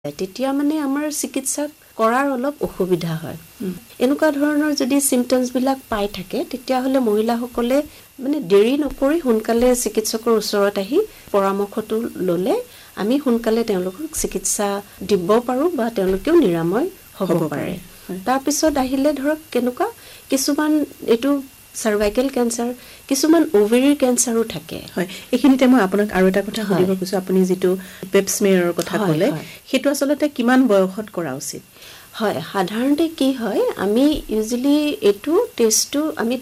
তেতিয়া মানে আমাৰ চিকিৎসা কৰাৰ অলপ অসুবিধা হয় এনেকুৱা ধৰণৰ যদি সিম্পটমছ বিলাক পাই থাকে তেতিয়া হলে মহিলাসকলে মানে দেৰি নকৰি সোনকালে চিকিৎসকৰ ওচৰত আহি পৰামৰ্শটো ললে আমি সোনকালে তেওঁলোকক চিকিৎসা দিব পাৰো বা তেওঁলোকেও নিৰাময় হ'ব পাৰে তাৰ পিছত আহিলে ধৰক কেনেকুৱা কিছুমান এটো cervical cancer কিছুমান ovary cancerও থাকে হয় এখিনিতে মই আপোনাক আৰু এটা কথা সুধিব কৈছো আপুনি যেটো পেপ স্মিয়াৰৰ কথা কলে হেতু আসলতে কিমান বয়সত কৰা উচিত হয় সাধাৰণতে কি হয় আমি ইউজুয়ালি এটো টেষ্টটো আমি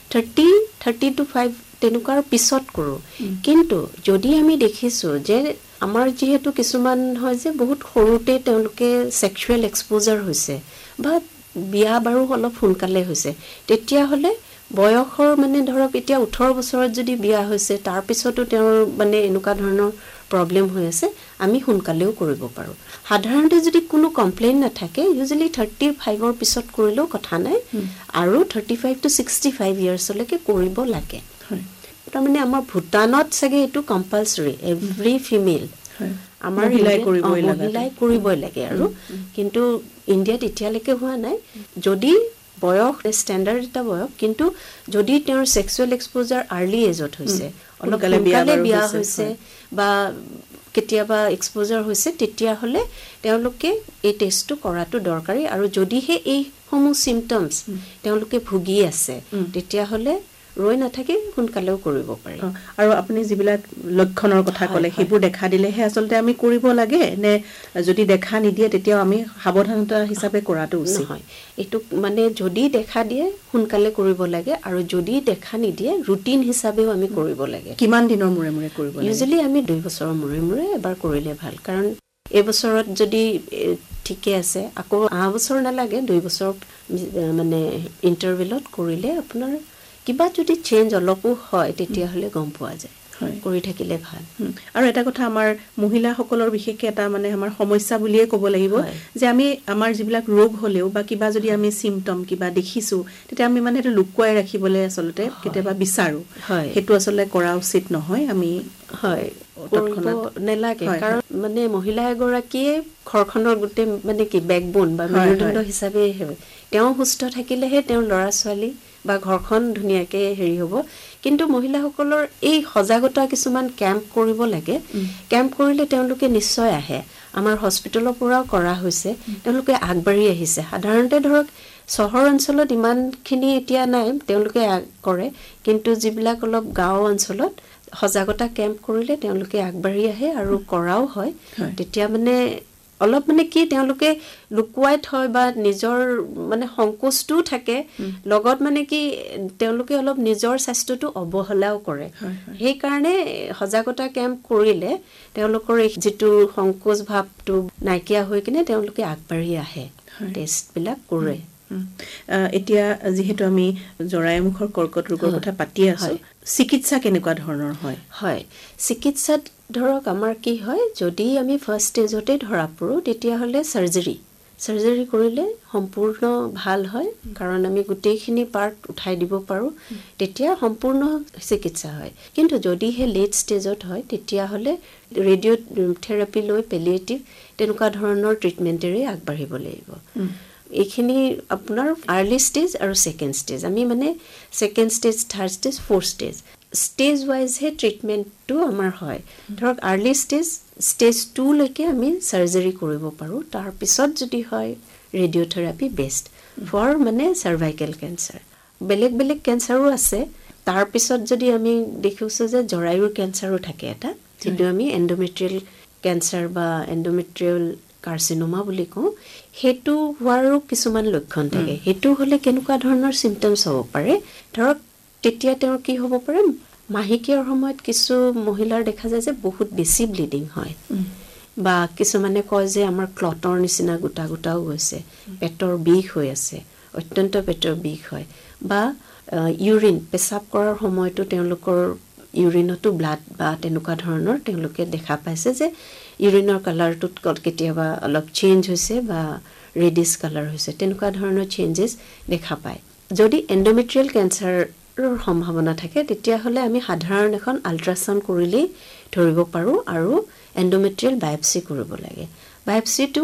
30 to 5 তেনুকাৰ পিছত কৰো কিন্তু যদি আমি দেখিছো যে আমাৰ যেহেতু কিছুমান হয় যে বহুত সৰুতে তেওঁলোকে সেক্সুৱেল এক্সপোজাৰ হৈছে বা বিয়া বাৰু অলপ সোনকালে হৈছে তেতিয়া হলে বয়সৰ মানে ধৰক এতিয়া 18 বছৰত যদি বিয়া হৈছে তাৰ পিছতো তেওঁৰ মানে এনেকুৱা ধৰণৰ প্ৰবলেম হৈ আছে আমি সোনকালেও কৰিব পাৰো সাধাৰণতে যদি কোনো কমপ্লেইন নাথাকে ইউজুয়ালি 35 ৰ পিছত কৰিলেও কথা নাই আৰু 35 to 65 ইয়াৰ্ছ লৈকে কৰিব লাগে তাৰ মানে আমাৰ ভুটানত সগে এটো কম্পালসৰি এভৰি ফিমেল আমাৰ মহিলাই কৰিবই লাগে আৰু কিন্তু ইণ্ডিয়াত এতিয়ালৈকে হোৱা নাই যদি বয়স স্ট্যান্ডার্ড এটা বয়স কিন্তু যদি তেওঁৰ সেক্সুৱেল এক্সপোজাৰ আৰ্লি এজত হৈছে অলপ সোনকালে বিয়া হৈছে বা কেতিয়াবা এক্সপোজাৰ হৈছে তেতিয়া হলে তেওঁলোকে এই টেষ্টটো কৰাটো দৰকাৰী আৰু যদিহে এই সমূহ সিম্পটমছ তেওঁলোকে ভুগি আছে তেতিয়া হলে ৰৈ নাথাকি সোনকালেও কৰিব পাৰে আৰু আপুনি যিবিলাক লক্ষণৰ কথা ক'লে হেবোৰ দেখা দিলেহে আসলতে আমি কৰিব লাগে নে যদি দেখা নিদিয়ে তেতিয়া আমি সাৱধানতা হিচাপে কৰাটো উচিত হয় এটো মানে যদি দেখা দিয়ে সোনকালে কৰিব লাগে আৰু যদি দেখা নিদিয়ে ৰুটিন হিচাপেও আমি কৰিব লাগে কিমান দিনৰ মূৰে মূৰে কৰিব লাগে ইউজুয়ালি আমি 2 বছৰৰ মূৰে মূৰে এবাৰ কৰিলে ভাল কাৰণ এই বছৰত যদি ঠিকে আছে আকৌ আহা বছৰ নালাগে 2 বছৰ মানে ইন্টাৰভেলত কৰিলে আপোনাৰ কিবা যদি চেঞ্জ অলপো হয় তেতিয়া হলে গম পোৱা যায় কৰি থাকিলে ভাল আৰু এটা কথা আমাৰ মহিলা সকলৰ বিশেষকে এটা মানে আমাৰ সমস্যা বুলিয়ে ক'ব লাগিব যে আমি আমাৰ যিবিলাক ৰোগ হলেও বা কিবা যদি আমি সিম্পটম কিবা দেখিছো তেতিয়া আমি মানে এটা লুকুৱাই ৰাখিবলৈ আসলতে কেতিয়াবা বিচাৰো হেতু আসলে কৰা উচিত নহয় আমি হয় তৎক্ষণাত নেলাগে কাৰণ মানে মহিলা এগৰাকীয়ে ঘৰখনৰ গুটে মানে কি বেকবোন বা মেৰুদণ্ড হিচাপে তেওঁ সুস্থ থাকিলেহে তেওঁ ল'ৰা ছোৱালী বা ঘৰখন ধুনিয়াকে হেৰি হ'ব কিন্তু মহিলাসকলৰ এই সজাগতা কিছুমান ক্যাম্প কৰিব লাগে ক্যাম্প কৰিলে তেওঁলোকে নিশ্চয় আহে আমাৰ হস্পিটেলৰ পৰাও কৰা হৈছে তেওঁলোকে আগবাঢ়ি আহিছে সাধাৰণতে ধৰক চহৰ অঞ্চলত ইমানখিনি এতিয়া নাই তেওঁলোকে কৰে কিন্তু যিবিলাক অলপ গাঁও অঞ্চলত সজাগতা ক্যাম্প কৰিলে তেওঁলোকে আগবাঢ়ি আহে আৰু কৰাও হয় তেতিয়া মানে অলপ মানে কি তেওঁলোকে লুকুৱাই থয় বা নিজৰ মানে সংকোচটো থাকে লগত মানে কি তেওঁলোকে অলপ নিজৰ স্বাস্থ্যটো অৱহেলাও কৰে সেই কাৰণে সজাগতা ক্যাম্প কৰিলে তেওঁলোকৰ যেটো সংকোচ ভাৱটো নাইকিয়া হৈ কিনে তেওঁলোকে আগবাঢ়ি আহে টেষ্ট বিলাক কৰে এতিয়া যেহেতু আমি জৰায়ুমুখৰ কৰ্কট ৰোগৰ কথা পাতি আছো চিকিৎসা কেনেকুৱা ধৰণৰ হয় হয় চিকিৎসাত ধৰক আমাৰ কি হয় যদি আমি ফাৰ্স্ট ষ্টেজতে ধৰা পৰো তেতিয়া হলে সাৰ্জাৰি কৰিলে সম্পূৰ্ণ ভাল হয় কাৰণ আমি গোটেইখিনি পাৰ্ট উঠাই দিব পাৰো তেতিয়া সম্পূৰ্ণ চিকিৎসা হয় কিন্তু যদি হে লেট ষ্টেজত হয় তেতিয়া হলে ৰেডিও থেৰাপি লৈ পেলিয়েটিভ তেনেকুৱা ধৰণৰ ট্ৰিটমেন্টেৰে আগবাঢ়িব লাগিব এইখিনি আপোনাৰ আৰ্লি ষ্টেজ আৰু সেকেন্ড ষ্টেজ আমি মানে second stage third stage fourth stage wise হে ট্ৰিটমেন্টটো আমাৰ হয় ধৰক আৰ্লি ষ্টেজ 2 লৈকে আমি সাৰ্জাৰি কৰিব পাৰো তাৰ পিছত যদি হয় ৰেডিওথেৰাপি বেষ্ট ফৰ মানে সাৰ্ভাইকেল ক্যান্সাৰ বেলেগ ক্যান্সাৰো আছে তাৰ পিছত যদি আমি দেখিছো যে জৰায়ুৰ ক্যান্সাৰো থাকে এটা যেটো আমি এন্ডোমেট্ৰিয়াল ক্যান্সাৰ বা এন্ডোমেট্ৰিয়াল কাৰ্চিনোমা বুলি কওঁ হেতু হোৱাৰো কিছুমান লক্ষণ থাকে হেতু হলে কেনেকুৱা ধৰণৰ সিম্পটমছ হ'ব পাৰে ধৰক তেতিয়া তেওঁৰ কি হ'ব পাৰে মাহিকিয়াৰ সময়ত কিছু মহিলাৰ দেখা যায় যে বহুত বেছি ব্লিডিং হয় বা কিছুমানে কয় যে আমাৰ ক্লটৰ নিচিনা গোটাও গৈছে পেটৰ বিষ হৈ আছে অত্যন্ত পেটৰ বিষ হয় বা ইউৰিন পেছাব কৰাৰ সময়তো তেওঁলোকৰ ইউৰিনতো ব্লাড বা তেনেকুৱা ধৰণৰ তেওঁলোকে দেখা পাইছে যে ইউৰিনৰ কালাৰটোত কেতিয়াবা অলপ চেঞ্জ হৈছে বা ৰেডিশ কালাৰ হৈছে তেনেকুৱা ধৰণৰ চেঞ্জেস দেখা পায় যদি এন্ডোমেট্ৰিয়াল ক্যান্সাৰ সম্ভাৱনা থাকে তেতিয়া হলে আমি সাধাৰণ এখন আল্ট্ৰাসাউণ্ড কৰিলে ধৰিব পাৰো আৰু এন্ডোমেট্ৰিয়াল বায়োপসি কৰিব লাগে বায়োপচিটো